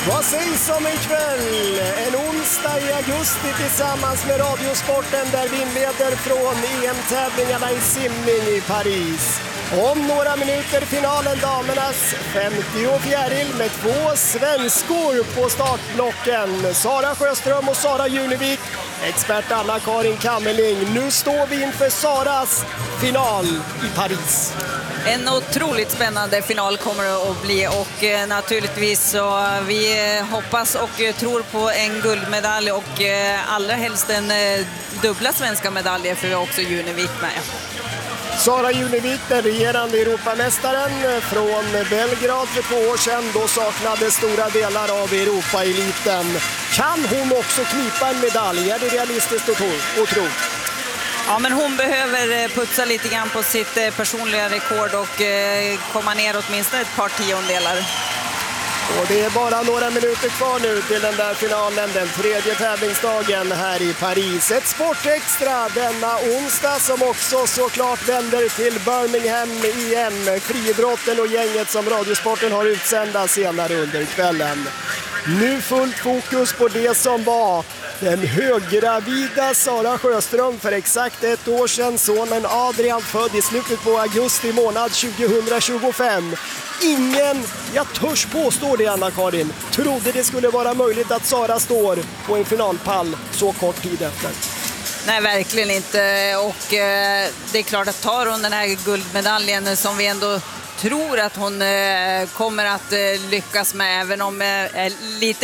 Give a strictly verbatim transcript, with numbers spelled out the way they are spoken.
Vad sägs om en kväll, en onsdag i augusti tillsammans med Radiosporten där vi inleder från E M-tävlingarna i simning i Paris. Om några minuter finalen damernas femtio fjäril med två svenskor på startblocken. Sara Sjöström och Sara Junevik, expert Anna-Karin Kammerling. Nu står vi inför Saras final i Paris. En otroligt spännande final kommer det att bli och eh, naturligtvis så vi hoppas och eh, tror på en guldmedalj och eh, allra helst en eh, dubbla svenska medaljer för vi har också Junevik med. Sara Junevik, den regerande Europamästaren från Belgrad för två år sedan. Då saknade stora delar av Europa-eliten. Kan hon också knipa en medalj? Är det realistiskt att tro? Ja, men hon behöver putsa lite grann på sitt personliga rekord och komma ner åtminstone ett par tiondelar. Och det är bara några minuter kvar nu till den där finalen, den tredje tävlingsdagen här i Paris. Ett sportextra denna onsdag som också såklart vänder till Birmingham igen. Friidrotten och gänget som Radiosporten har utsända senare under kvällen. Nu fullt fokus på det som var den höggravida Sara Sjöström för exakt ett år sedan. Sonen Adrian född i slutet på augusti månad tjugohundratjugofem. Ingen, jag törs påstå det Anna-Karin, trodde det skulle vara möjligt att Sara står på en finalpall så kort tid efter. Nej, verkligen inte. Och eh, det är klart att tar hon den här guldmedaljen som vi ändå tror att hon eh, kommer att eh, lyckas med, även om eh, är lite